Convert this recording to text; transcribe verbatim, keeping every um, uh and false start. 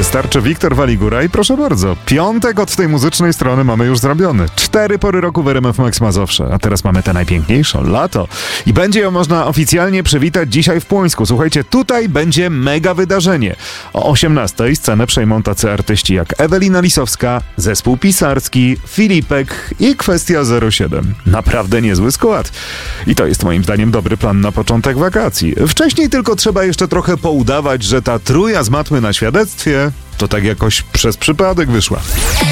Wystarczy Wiktor Waligura i proszę bardzo, piątek od tej muzycznej strony mamy już zrobiony. Cztery pory roku w R M F Max Mazowsze, a teraz mamy tę najpiękniejszą, lato. I będzie ją można oficjalnie przywitać dzisiaj w Płońsku. Słuchajcie, tutaj będzie mega wydarzenie. O osiemnastej scenę przejmą tacy artyści jak Ewelina Lisowska, Zespół Pisarski, Filipek i Kwestia zero siedem. Naprawdę niezły skład. I to jest moim zdaniem dobry plan na początek wakacji. Wcześniej tylko trzeba jeszcze trochę poudawać, że ta truja z matmy na świadectwie to tak jakoś przez przypadek wyszła.